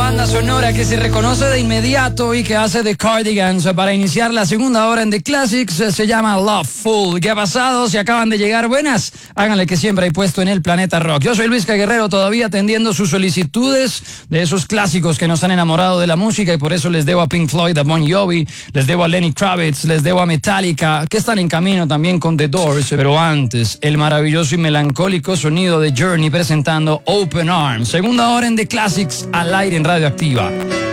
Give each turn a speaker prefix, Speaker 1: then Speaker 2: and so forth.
Speaker 1: banda sonora que se reconoce de inmediato y que hace The Cardigans para iniciar la segunda hora en The Classics. Se llama Loveful. ¿Qué ha pasado? Si acaban de llegar, buenas, háganle que siempre hay puesto en el Planeta Rock. Yo soy Luis Guerrero, todavía atendiendo sus solicitudes de esos clásicos que nos han enamorado de la música, y por eso les debo a Pink Floyd, a Bon Jovi, les debo a Lenny Kravitz, les debo a Metallica, que están en camino también con The Doors. Pero antes, el maravilloso y melancólico sonido de Journey presentando Open Arms. Segunda hora en The Classics, al aire en Radioactiva.